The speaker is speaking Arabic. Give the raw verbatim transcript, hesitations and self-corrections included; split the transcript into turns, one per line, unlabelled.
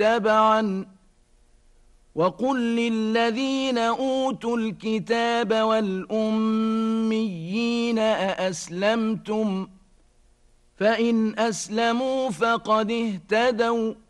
تبعا وقل للذين أوتوا الكتاب والأميين أأسلمتم فإن أسلموا فقد اهتدوا